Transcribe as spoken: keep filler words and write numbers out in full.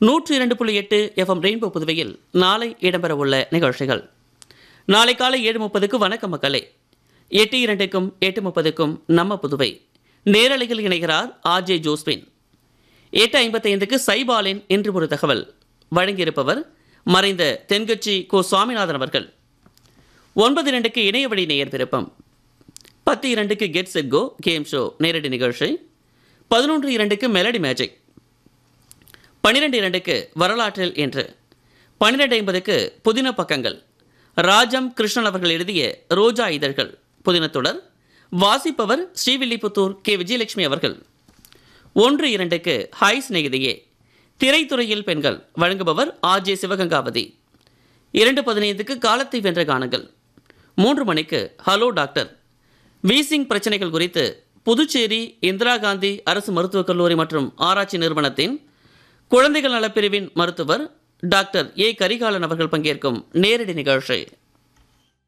நூற்றி இரண்டு புள்ளி எட்டு எஃப்எம் ரெயின்போ புதுவையில் நாளை இடம்பெறவுள்ள நிகழ்ச்சிகள். நாளை காலை ஏழு முப்பதுக்கு வணக்கம் மக்களே, எட்டு இரண்டுக்கும் எட்டு முப்பதுக்கும் நம்ம புதுவை நேரலையில் இணைகிறார் ஆர்ஜே ஜோஸ்பின். எட்டு ஐம்பத்தைந்துக்கு சைபாலின் இன்று ஒரு தகவல் வழங்கியிருப்பவர் மறைந்த தென்கட்சி கோ சுவாமிநாதன் அவர்கள். ஒன்பது இரண்டுக்கு இணைய வழி நேயர் விருப்பம். பத்து இரண்டுக்கு get set go game show நேரடி நிகழ்ச்சி. பதினொன்று இரண்டுக்கு மெலடி மேஜிக். பன்னிரெண்டு இரண்டுக்கு வரலாற்றில் என்று. பன்னிரெண்டு ஐம்பதுக்கு புதின பக்கங்கள் ராஜம் கிருஷ்ணன் அவர்கள் எழுதிய ரோஜா இதழ்கள் புதினத்தொடர் வாசிப்பவர் ஸ்ரீவில்லிபுத்தூர் கே விஜயலட்சுமி அவர்கள். ஒன்று இரண்டுக்கு ஹாய் சிநேகிதியே திரைத்துறையில் பெண்கள் வழங்குபவர் ஆர்ஜே சிவகங்காவதி. இரண்டு பதினைந்துக்கு காலத்தை வென்ற கானங்கள். மூன்று மணிக்கு ஹலோ டாக்டர் வீசிங் பிரச்சனைகள் குறித்து புதுச்சேரி இந்திரா காந்தி அரசு மருத்துவக் கல்லூரி மற்றும் ஆராய்ச்சி நிறுவனத்தின் குழந்தைகள் நலப்பிரிவின் மருத்துவர் டாக்டர் ஏ கரிகாலன் அவர்கள் பங்கேற்கும் நேரடி நிகழ்ச்சி.